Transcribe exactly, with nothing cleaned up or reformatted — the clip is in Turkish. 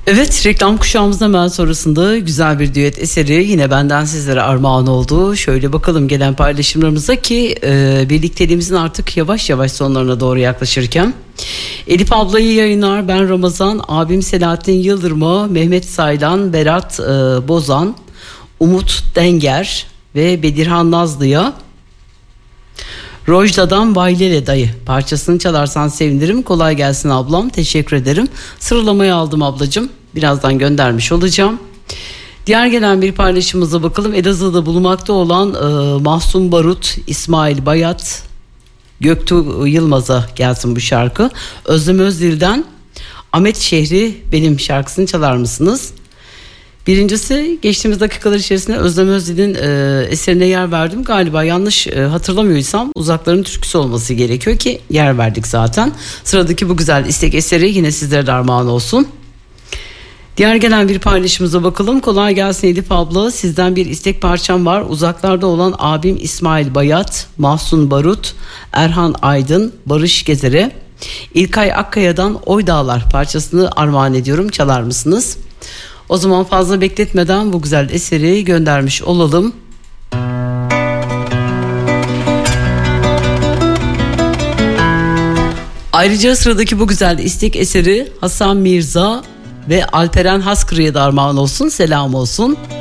Evet, reklam kuşağımızın hemen sonrasında güzel bir düet eseri yine benden sizlere armağan oldu. Şöyle bakalım gelen paylaşımlarımıza ki e, birlikteliğimizin artık yavaş yavaş sonlarına doğru yaklaşırken. Elif ablayı yayınlar, ben Ramazan, abim Selahattin Yıldırım'a, Mehmet Saylan, Berat e, Bozan, Umut Denger ve Bedirhan Nazlı'ya Rojda'dan Vaylele Dayı parçasını çalarsan sevinirim. Kolay gelsin ablam, teşekkür ederim. Sıralamayı aldım ablacığım, birazdan göndermiş olacağım. Diğer gelen bir paylaşımımıza bakalım. Elazığ'da bulunmakta olan e, Mahsun Barut, İsmail Bayat, Göktuğ Yılmaz'a gelsin bu şarkı. Özlem Özdil'den Ahmet Şehri Benim şarkısını çalar mısınız? Birincisi, geçtiğimiz dakikalar içerisinde Özlem Özdil'in e, eserine yer verdim. Galiba yanlış e, hatırlamıyorsam Uzakların Türküsü olması gerekiyor ki yer verdik zaten. Sıradaki bu güzel istek eseri yine sizlere de armağan olsun. Diğer gelen bir paylaşımıza bakalım. Kolay gelsin Elif abla. Sizden bir istek parçam var. Uzaklarda olan abim İsmail Bayat, Mahsun Barut, Erhan Aydın, Barış Gezer'e İlkay Akkaya'dan Oy Dağlar parçasını armağan ediyorum. Çalar mısınız? O zaman fazla bekletmeden bu güzel eseri göndermiş olalım. Ayrıca sıradaki bu güzel istek eseri Hasan Mirza ve Alperen Haskırı'ya da armağan olsun, selam olsun.